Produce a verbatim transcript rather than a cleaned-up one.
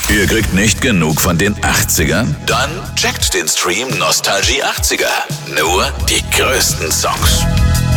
Ihr kriegt nicht genug von den achtzigern? Dann checkt den Stream Nostalgie achtziger. Nur die größten Songs.